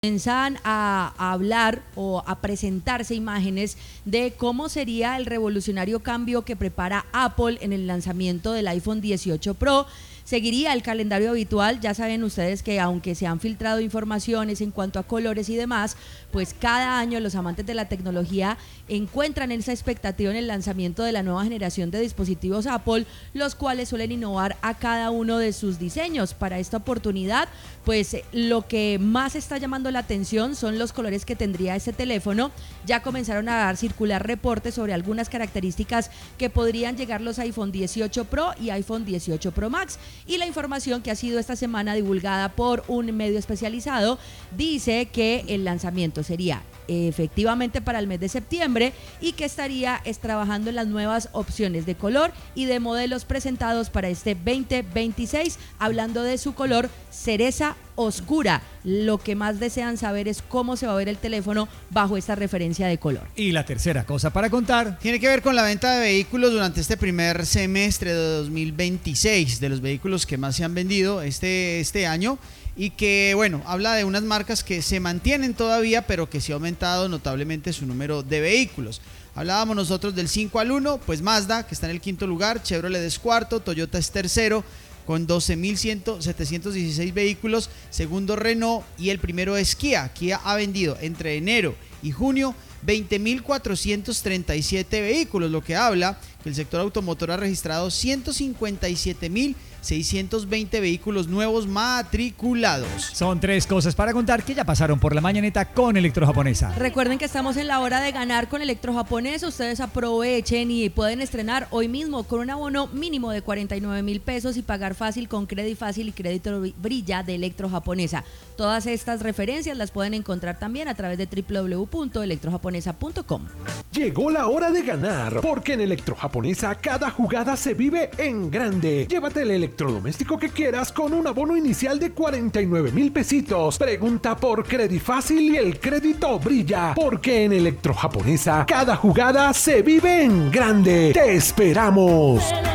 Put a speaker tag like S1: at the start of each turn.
S1: Comienzan a hablar o a presentarse imágenes de cómo sería el revolucionario cambio que prepara Apple en el lanzamiento del iPhone 18 Pro. Seguiría el calendario habitual. Ya saben ustedes que aunque se han filtrado informaciones en cuanto a colores y demás, pues cada año los amantes de la tecnología encuentran esa expectativa en el lanzamiento de la nueva generación de dispositivos Apple, los cuales suelen innovar a cada uno de sus diseños. Para esta oportunidad, pues lo que más está llamando la atención son los colores que tendría este teléfono. Ya comenzaron a circular reportes sobre algunas características que podrían llegar los iPhone 18 Pro y iPhone 18 Pro Max. Y la información que ha sido esta semana divulgada por un medio especializado dice que el lanzamiento sería efectivamente para el mes de septiembre y que estaría trabajando en las nuevas opciones de color y de modelos presentados para este 2026, hablando de su color cereza oscura. Lo que más desean saber es cómo se va a ver el teléfono bajo esta referencia de color.
S2: Y la tercera cosa para contar
S3: tiene que ver con la venta de vehículos durante este primer semestre de 2026, de los vehículos que más se han vendido este año, y que, bueno, habla de unas marcas que se mantienen todavía, pero que sí ha aumentado notablemente su número de vehículos. Hablábamos nosotros del 5 al 1, pues Mazda, que está en el quinto lugar, Chevrolet es cuarto, Toyota es tercero, con 12.716 vehículos, segundo Renault y el primero es Kia. Kia ha vendido entre enero y junio 20.437 vehículos, lo que habla que el sector automotor ha registrado 157.620 vehículos nuevos matriculados.
S2: Son tres cosas para contar que ya pasaron por la mañanita con Electrojaponesa.
S1: Recuerden que estamos en la hora de ganar con Electrojaponesa. Ustedes aprovechen y pueden estrenar hoy mismo con un abono mínimo de 49,000 pesos y pagar fácil con Crédito Fácil y Crédito Brilla de Electrojaponesa. Todas estas referencias las pueden encontrar también a través de www.electrojaponesa.com.
S4: Llegó la hora de ganar, porque en Electrojaponesa cada jugada se vive en grande. Llévate el electrodoméstico que quieras con un abono inicial de 49,000 pesitos. Pregunta por Crédito Fácil y el crédito brilla, porque en Electrojaponesa cada jugada se vive en grande. ¡Te esperamos!